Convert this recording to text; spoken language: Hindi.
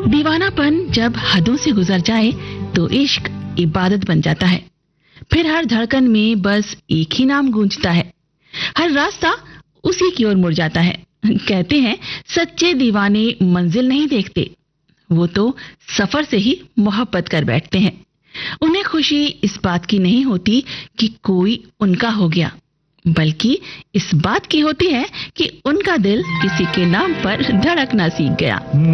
दीवानापन जब हदों से गुजर जाए तो इश्क इबादत बन जाता है। फिर हर धड़कन में बस एक ही नाम गूंजता है, हर रास्ता उसी की ओर मुड़ जाता है। कहते हैं सच्चे दीवाने मंजिल नहीं देखते, वो तो सफर से ही मोहब्बत कर बैठते हैं। उन्हें खुशी इस बात की नहीं होती कि कोई उनका हो गया, बल्कि इस बात की होती है कि उनका दिल किसी के नाम पर धड़कना सीख गया।